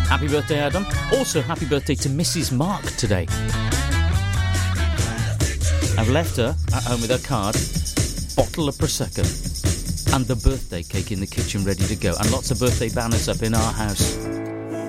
Happy birthday, Adam. Also, happy birthday to Mrs. Mark today. I've left her at home with her card, bottle of Prosecco, and the birthday cake in the kitchen ready to go, and lots of birthday banners up in our house.